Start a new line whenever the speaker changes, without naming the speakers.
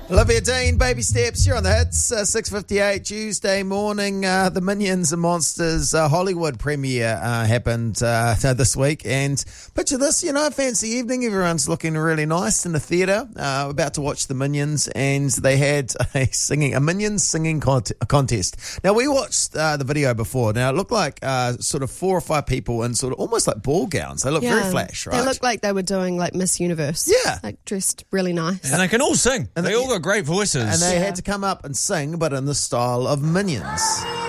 Olivia Dean, Baby Steps, you're on the hits, 6:58 Tuesday morning. The Minions and Monsters Hollywood premiere happened this week, and picture this, fancy evening, everyone's looking really nice in the theatre, about to watch the Minions, and they had a Minions singing contest. Now, we watched the video before. Now, it looked like sort of 4 or 5 people in sort of almost like ball gowns. They look very flash, right?
They look like they were doing like Miss Universe.
Yeah.
Like dressed really nice.
And they can all sing. And they all got great voices.
And they had to come up and sing, but in the style of Minions.